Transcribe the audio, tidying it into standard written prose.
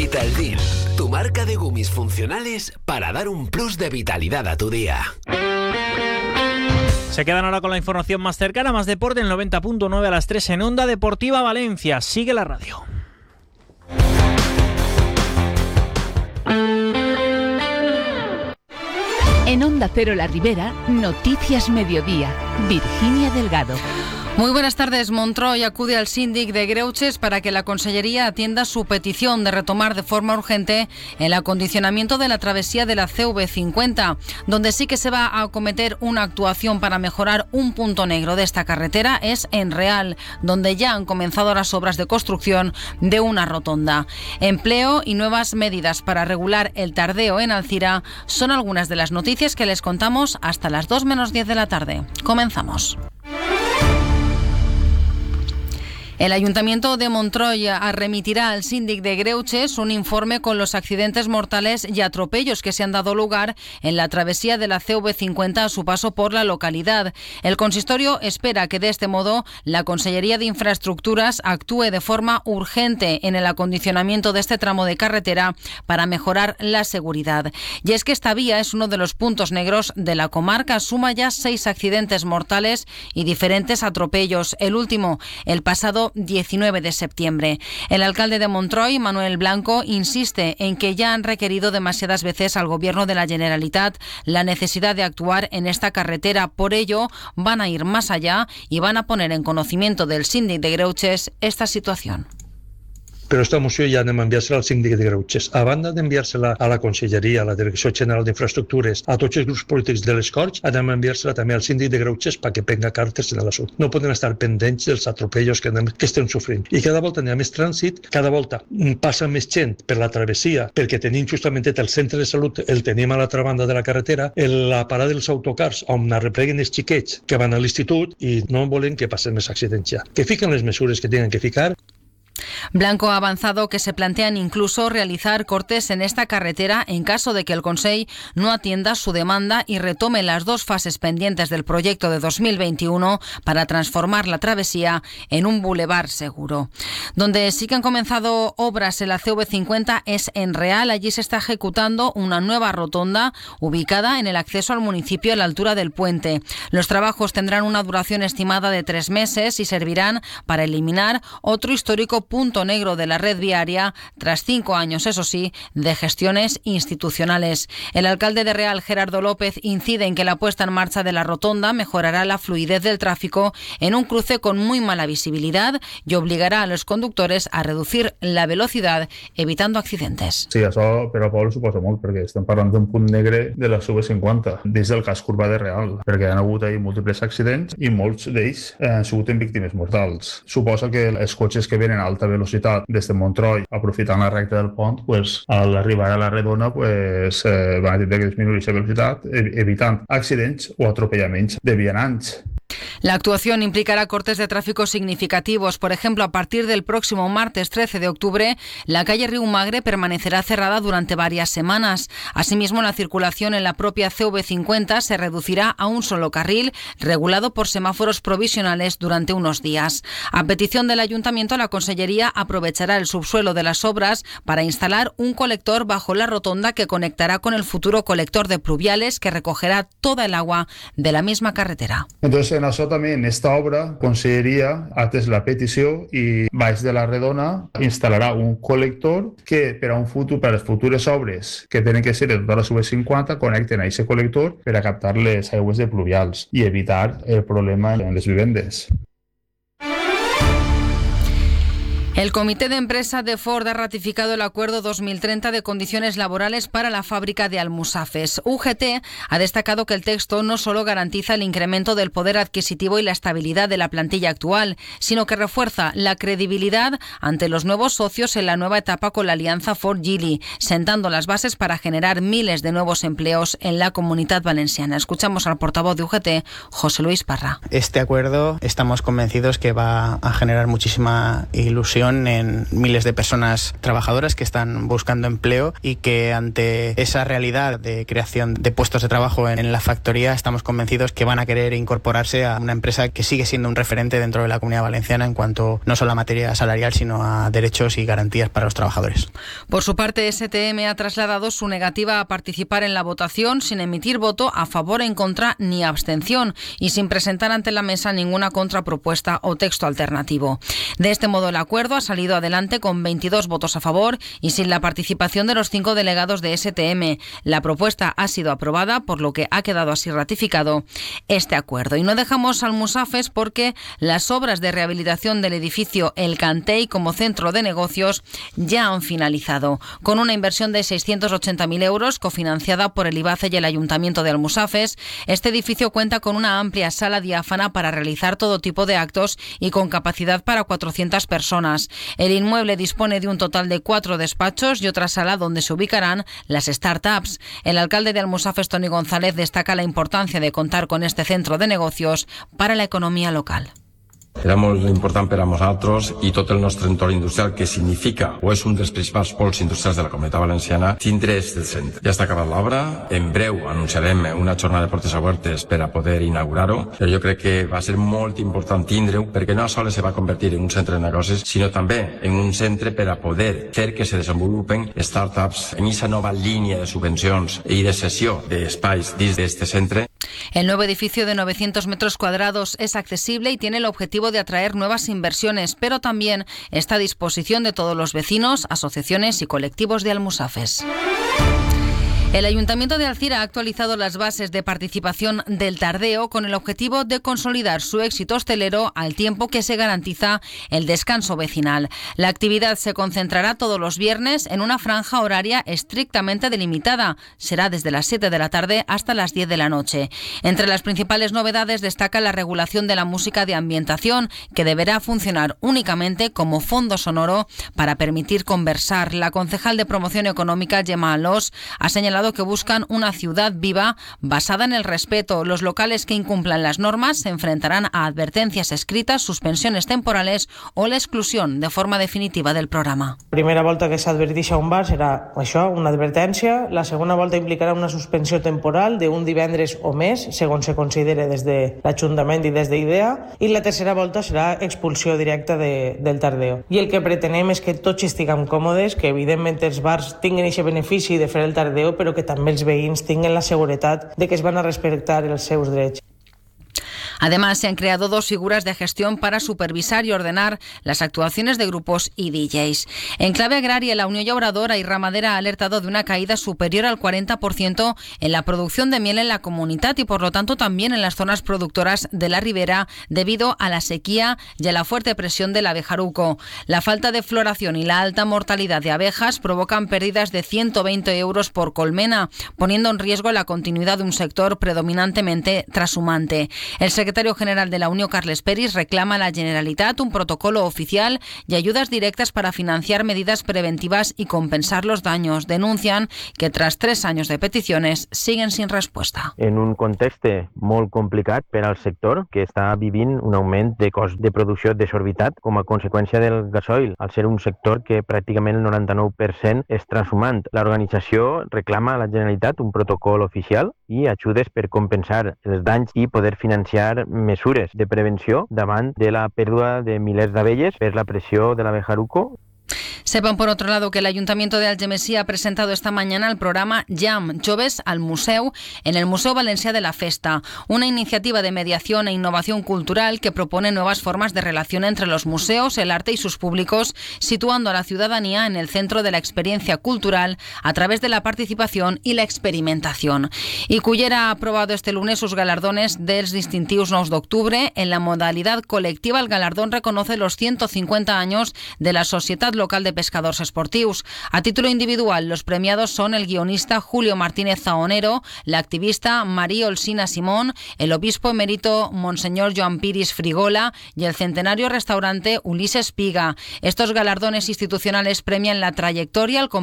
Vitaldin, tu marca de gumis funcionales para dar un plus de vitalidad a tu día. Se quedan ahora con la información más cercana, más deporte, en 90.9 a las 3 en Onda Deportiva Valencia. Sigue la radio. En Onda Cero La Ribera, Noticias Mediodía. Virginia Delgado. Muy buenas tardes. Montroi acude al síndic de Greuges para que la Consellería atienda su petición de retomar de forma urgente el acondicionamiento de la travesía de la CV50, donde sí que se va a acometer una actuación para mejorar un punto negro de esta carretera es en Real, donde ya han comenzado las obras de construcción de una rotonda. Empleo y nuevas medidas para regular el tardeo en Alcira son algunas de las noticias que les contamos hasta las 2 menos 10 de la tarde. Comenzamos. El Ayuntamiento de Montroi remitirá al síndic de Greuges un informe con los accidentes mortales y atropellos que se han dado lugar en la travesía de la CV50 a su paso por la localidad. El consistorio espera que de este modo la Consellería de Infraestructuras actúe de forma urgente en el acondicionamiento de este tramo de carretera para mejorar la seguridad. Y es que esta vía es uno de los puntos negros de la comarca. Suma ya 6 accidentes mortales y diferentes atropellos. El último, el pasado 19 de septiembre. El alcalde de Montroi, Manuel Blanco, insiste en que ya han requerido demasiadas veces al Gobierno de la Generalitat la necesidad de actuar en esta carretera. Por ello, van a ir más allá y van a poner en conocimiento del síndic de Greuges esta situación. Però esta moció ja anem a enviar-se-la al síndic de Greuges. A banda d'enviar-se-la a la Conselleria, a la Direcció General d'Infraestructures, a tots els grups polítics de les Corts, anem a enviar-se-la també al síndic de Greuges perquè prenga cartes en l'assumpte. No poden estar pendents dels atropellos que estem sofrint. I cada volta n'hi ha més trànsit, cada volta passa més gent per la travessia, perquè tenim justament el centre de salut, el tenim a l'altra banda de la carretera, la parada dels autocars on arrepleguen els xiquets que van a l'institut i no volen que passen més accidents ja. Que fiquen les mesures que tenen que ficar. Blanco ha avanzado que se plantean incluso realizar cortes en esta carretera en caso de que el Consell no atienda su demanda y retome las 2 fases pendientes del proyecto de 2021 para transformar la travesía en un bulevar seguro. Donde sí que han comenzado obras en la CV50 es en Real. Allí se está ejecutando una nueva rotonda ubicada en el acceso al municipio a la altura del puente. Los trabajos tendrán una duración estimada de 3 meses y servirán para eliminar otro histórico punto negro de la red viaria tras 5 años, eso sí, de gestiones institucionales. El alcalde de Real, Gerardo López, incide en que la puesta en marcha de la rotonda mejorará la fluidez del tráfico en un cruce con muy mala visibilidad y obligará a los conductores a reducir la velocidad, evitando accidentes. Sí, això per a Pol suposa molt, perquè estem parlant d'un punt negre de la CV50 dins del casc urbà de Real, perquè han hagut ahí múltiples accidents i molts d'ells han sigut en víctimes mortals. Suposa que els cotxes que venen a alta velocitat des de Montroi, aprofitant la recta del pont, pues, al arribar a la redona pues, van a tindre que disminuir la velocitat, evitant accidents o atropellaments de vianants. La actuación implicará cortes de tráfico significativos. Por ejemplo, a partir del próximo martes 13 de octubre, la calle Riu Magre permanecerá cerrada durante varias semanas. Asimismo, la circulación en la propia CV50 se reducirá a un solo carril, regulado por semáforos provisionales durante unos días. A petición del Ayuntamiento, la Consellería aprovechará el subsuelo de las obras para instalar un colector bajo la rotonda que conectará con el futuro colector de pluviales que recogerá toda el agua de la misma carretera. Entonces, en això també, en esta obra, Conselleria ha atès la petició i baix de la redona instal·larà un col·lector que per a les futures obres que tenen que ser de tota la CV50 connecten a aquest col·lector per a captar les aigües de pluvials i evitar el problema en les vivendes. El Comité de Empresa de Ford ha ratificado el Acuerdo 2030 de condiciones laborales para la fábrica de Almusafes. UGT ha destacado que el texto no solo garantiza el incremento del poder adquisitivo y la estabilidad de la plantilla actual, sino que refuerza la credibilidad ante los nuevos socios en la nueva etapa con la alianza Ford-Geely, sentando las bases para generar miles de nuevos empleos en la Comunidad Valenciana. Escuchamos al portavoz de UGT, José Luis Parra. Este acuerdo estamos convencidos que va a generar muchísima ilusión afectación en miles de personas trabajadoras que están buscando empleo y que ante esa realidad de creación de puestos de trabajo en la factoría estamos convencidos que van a querer incorporarse a una empresa que sigue siendo un referente dentro de la Comunidad Valenciana en cuanto no solo a materia salarial sino a derechos y garantías para los trabajadores. Por su parte, STM ha trasladado su negativa a participar en la votación sin emitir voto a favor, en contra ni abstención y sin presentar ante la mesa ninguna contrapropuesta o texto alternativo. De este modo, el acuerdo ha salido adelante con 22 votos a favor y sin la participación de los 5 delegados de STM. La propuesta ha sido aprobada, por lo que ha quedado así ratificado este acuerdo. Y no dejamos Almusafes porque las obras de rehabilitación del edificio El Cantey como centro de negocios ya han finalizado, con una inversión de 680.000 euros cofinanciada por el IBACE y el Ayuntamiento de Almusafes. Este edificio cuenta con una amplia sala diáfana para realizar todo tipo de actos y con capacidad para 400 personas. El inmueble dispone de un total de 4 despachos y otra sala donde se ubicarán las startups. El alcalde de Almusafes, Toni González, destaca la importancia de contar con este centro de negocios para la economia local. Era molt important per a nosaltres i tot el nostre entorn industrial, que significa o és un dels principals pols industrials de la Comunitat Valenciana, tindre este centre. Ja està acabat l'obra, en breu anunciarem una jornada de portes obertes per a poder inaugurar-ho, però jo crec que va ser molt important tindre-ho perquè no sols se va convertir en un centre de negocis, sinó també en un centre per a poder fer que se desenvolupen startups en aquesta nova línia de subvencions i de cessió d'espais dins d'aquest centre. El nuevo edificio de 900 metros cuadrados es accesible y tiene el objetivo de atraer nuevas inversiones, pero también está a disposición de todos los vecinos, asociaciones y colectivos de Almusafes. El Ayuntamiento de Alzira ha actualizado las bases de participación del Tardeo con el objetivo de consolidar su éxito hostelero al tiempo que se garantiza el descanso vecinal. La actividad se concentrará todos los viernes en una franja horaria estrictamente delimitada. Será desde las 7 de la tarde hasta las 10 de la noche. Entre las principales novedades destaca la regulación de la música de ambientación, que deberá funcionar únicamente como fondo sonoro para permitir conversar. La concejal de Promoción Económica, Gemma Alós, ha señalado que buscan una ciudad viva basada en el respeto. Los locales que incumplan las normas se enfrentarán a advertencias escritas, suspensiones temporales o la exclusión de forma definitiva del programa. La primera volta que s'adverteix a un bar serà això, una advertència. La segona volta implicarà una suspensió temporal d'un divendres o més, segons se considere des de l'Ajuntament i des d'IDEA. I la tercera volta serà expulsió directa del Tardeo. I el que pretenem és que tots estiguem còmodes, que evidentment els bars tinguin aquest benefici de fer el Tardeo, però que també els veïns tinguin la seguretat de que es van a respectar els seus drets. Además, se han creado 2 figuras de gestión para supervisar y ordenar las actuaciones de grupos y DJs. En clave agraria, la Unión Llauradora y Ramadera ha alertado de una caída superior al 40% en la producción de miel en la comunidad y, por lo tanto, también en las zonas productoras de la ribera debido a la sequía y a la fuerte presión del abejaruco. La falta de floración y la alta mortalidad de abejas provocan pérdidas de 120 euros por colmena, poniendo en riesgo la continuidad de un sector predominantemente trashumante. El secretario general de la Unión, Carles Peris, reclama a la Generalitat un protocolo oficial y ayudas directas para financiar medidas preventivas y compensar los daños. Denuncian que tras 3 años de peticiones siguen sin respuesta. En un context molt complicat per al sector, que està vivint un augment de cost de producció desorbitat com a conseqüència del gasoil, al ser un sector que pràcticament el 99% és transhumant. L'organització reclama a la Generalitat un protocol oficial i ajudes per compensar els danys i poder financiar mesures de prevenció davant de la pèrdua de milers d'abelles per la pressió de l'abejaruco. Sepan, por otro lado, que el Ayuntamiento de Algemesí ha presentado esta mañana el programa Jam, Joves al Museu, en el Museu Valencià de la Festa, una iniciativa de mediación e innovación cultural que propone nuevas formas de relación entre los museos, el arte y sus públicos, situando a la ciudadanía en el centro de la experiencia cultural a través de la participación y la experimentación. Y Cullera ha aprobado este lunes sus galardones dels distintius 9 d'octubre. En la modalidad colectiva, el galardón reconoce los 150 años de la Societat Local de Pescadores Esportius. A título individual, los premiados son el guionista Julio Martínez Zaonero, la activista María Olsina Simón, el obispo emérito Monseñor Joan Piris Frigola y el centenario restaurante Ulises Piga. Estos galardones institucionales premian la trayectoria, el